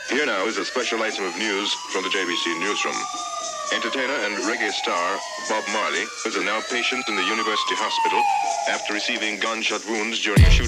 Here now is a special item of news from the JBC newsroom. Entertainer and reggae star Bob Marley is a now patient in the University Hospital after receiving gunshot wounds during a shooting.